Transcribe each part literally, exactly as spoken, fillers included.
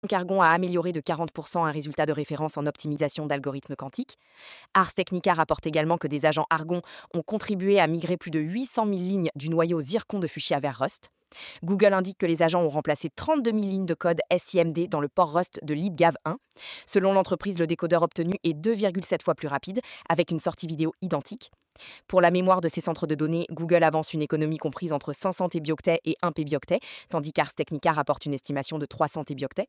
Argon a amélioré de quarante pour cent un résultat de référence en optimisation d'algorithmes quantiques. Ars Technica rapporte également que des agents Argon ont contribué à migrer plus de huit cent mille lignes du noyau zircon de Fuchsia vers Rust. Google indique que les agents ont remplacé trente-deux mille lignes de code S I M D dans le port Rust de LibGav un. Selon l'entreprise, le décodeur obtenu est deux virgule sept fois plus rapide, avec une sortie vidéo identique. Pour la mémoire de ces centres de données, Google avance une économie comprise entre cinq cents tébioctets et un pébioctet, tandis qu'Ars Technica rapporte une estimation de trois cents tébioctets.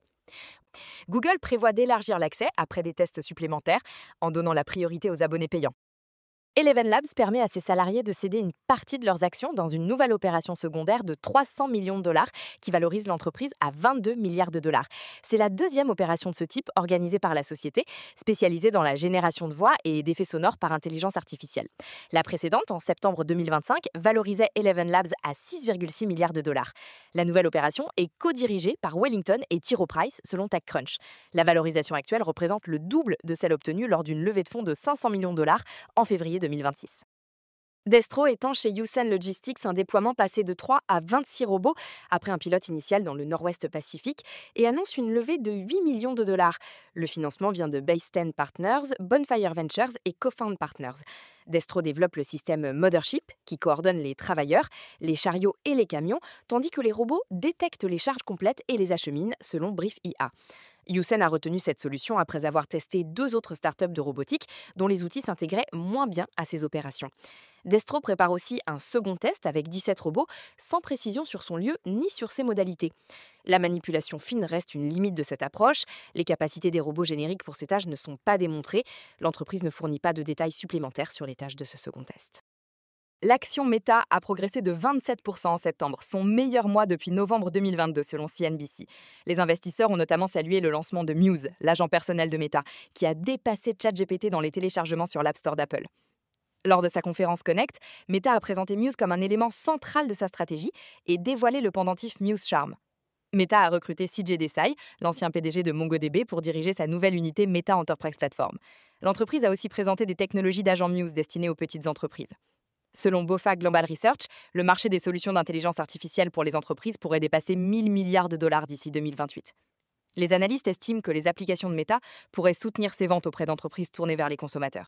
Google prévoit d'élargir l'accès après des tests supplémentaires en donnant la priorité aux abonnés payants. Eleven Labs permet à ses salariés de céder une partie de leurs actions dans une nouvelle opération secondaire de trois cents millions de dollars qui valorise l'entreprise à vingt-deux milliards de dollars. C'est la deuxième opération de ce type organisée par la société, spécialisée dans la génération de voix et d'effets sonores par intelligence artificielle. La précédente, en septembre deux mille vingt-cinq, valorisait Eleven Labs à six virgule six milliards de dollars. La nouvelle opération est co-dirigée par Wellington et T. Rowe Price, selon TechCrunch. La valorisation actuelle représente le double de celle obtenue lors d'une levée de fonds de cinq cents millions de dollars en février deux mille vingt-six. Destro étend chez Yusen Logistics un déploiement passé de trois à vingt-six robots après un pilote initial dans le nord-ouest Pacifique et annonce une levée de huit millions de dollars. Le financement vient de Base dix Partners, Bonfire Ventures et Cofound Partners. Destro développe le système Mothership qui coordonne les travailleurs, les chariots et les camions, tandis que les robots détectent les charges complètes et les acheminent, selon Brief I A. Yusen a retenu cette solution après avoir testé deux autres startups de robotique dont les outils s'intégraient moins bien à ses opérations. Destro prépare aussi un second test avec dix-sept robots, sans précision sur son lieu ni sur ses modalités. La manipulation fine reste une limite de cette approche. Les capacités des robots génériques pour ces tâches ne sont pas démontrées. L'entreprise ne fournit pas de détails supplémentaires sur les tâches de ce second test. L'action Meta a progressé de vingt-sept pour cent en septembre, son meilleur mois depuis novembre deux mille vingt-deux selon C N B C. Les investisseurs ont notamment salué le lancement de Muse, l'agent personnel de Meta, qui a dépassé ChatGPT dans les téléchargements sur l'App Store d'Apple. Lors de sa conférence Connect, Meta a présenté Muse comme un élément central de sa stratégie et dévoilé le pendentif Muse Charm. Meta a recruté C J Desai, l'ancien P D G de MongoDB, pour diriger sa nouvelle unité Meta Enterprise Platform. L'entreprise a aussi présenté des technologies d'agent Muse destinées aux petites entreprises. Selon BofA Global Research, le marché des solutions d'intelligence artificielle pour les entreprises pourrait dépasser mille milliards de dollars d'ici deux mille vingt-huit. Les analystes estiment que les applications de Meta pourraient soutenir ses ventes auprès d'entreprises tournées vers les consommateurs.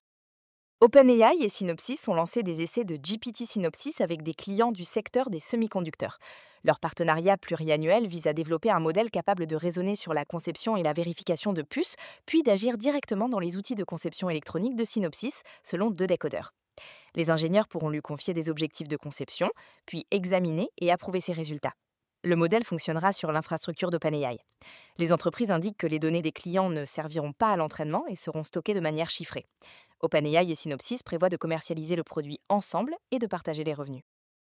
OpenAI et Synopsys ont lancé des essais de G P T Synopsys avec des clients du secteur des semi-conducteurs. Leur partenariat pluriannuel vise à développer un modèle capable de raisonner sur la conception et la vérification de puces, puis d'agir directement dans les outils de conception électronique de Synopsys, selon deux décodeurs. Les ingénieurs pourront lui confier des objectifs de conception, puis examiner et approuver ses résultats. Le modèle fonctionnera sur l'infrastructure d'OpenAI. Les entreprises indiquent que les données des clients ne serviront pas à l'entraînement et seront stockées de manière chiffrée. OpenAI et Synopsys prévoient de commercialiser le produit ensemble et de partager les revenus.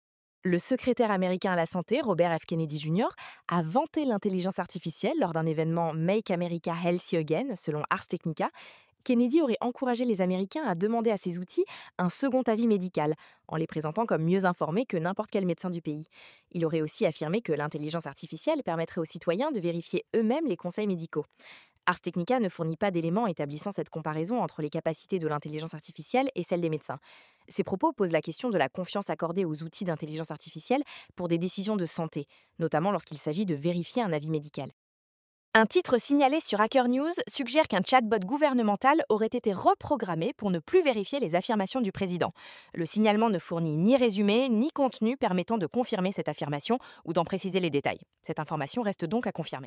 Le secrétaire américain à la santé, Robert F. Kennedy junior, a vanté l'intelligence artificielle lors d'un événement Make America Healthy Again, selon Ars Technica. Kennedy aurait encouragé les Américains à demander à ces outils un second avis médical, en les présentant comme mieux informés que n'importe quel médecin du pays. Il aurait aussi affirmé que l'intelligence artificielle permettrait aux citoyens de vérifier eux-mêmes les conseils médicaux. Ars Technica ne fournit pas d'éléments établissant cette comparaison entre les capacités de l'intelligence artificielle et celles des médecins. Ces propos posent la question de la confiance accordée aux outils d'intelligence artificielle pour des décisions de santé, notamment lorsqu'il s'agit de vérifier un avis médical. Un titre signalé sur Hacker News suggère qu'un chatbot gouvernemental aurait été reprogrammé pour ne plus vérifier les affirmations du président. Le signalement ne fournit ni résumé ni contenu permettant de confirmer cette affirmation ou d'en préciser les détails. Cette information reste donc à confirmer.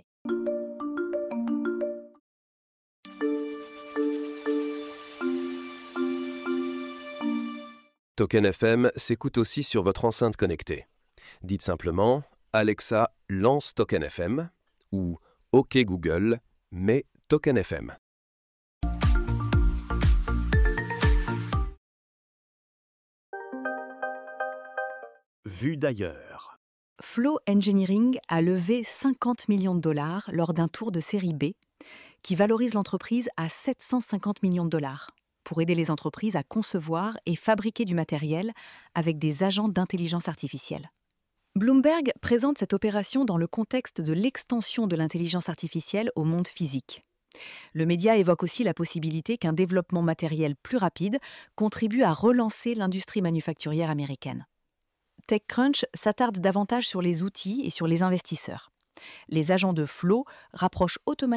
Token F M s'écoute aussi sur votre enceinte connectée. Dites simplement « Alexa, lance Token F M » ou « OK Google, mets Token F M ». Vue d'ailleurs. Flow Engineering a levé cinquante millions de dollars lors d'un tour de série B qui valorise l'entreprise à sept cent cinquante millions de dollars pour aider les entreprises à concevoir et fabriquer du matériel avec des agents d'intelligence artificielle. Bloomberg présente cette opération dans le contexte de l'extension de l'intelligence artificielle au monde physique. Le média évoque aussi la possibilité qu'un développement matériel plus rapide contribue à relancer l'industrie manufacturière américaine. TechCrunch s'attarde davantage sur les outils et sur les investisseurs. Les agents de flow rapprochent automatiquement